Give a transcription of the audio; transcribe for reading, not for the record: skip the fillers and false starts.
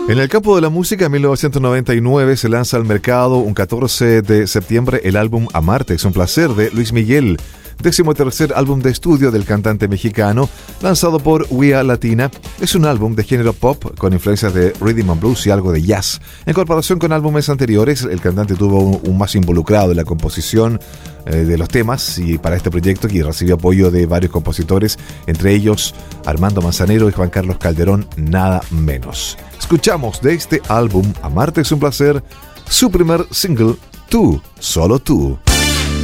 En el campo de la música, en 1999 se lanza al mercado un 14 de septiembre el álbum Amarte es un placer de Luis Miguel, 13º álbum de estudio del cantante mexicano, lanzado por Wea Latina. Es un álbum de género pop con influencias de rhythm and blues y algo de jazz. En comparación con álbumes anteriores, el cantante tuvo un más involucrado en la composición de los temas y para este proyecto que recibió apoyo de varios compositores, entre ellos Armando Manzanero y Juan Carlos Calderón, nada menos. Escuchamos de este álbum Amarte es un placer su primer single, Tú, solo tú.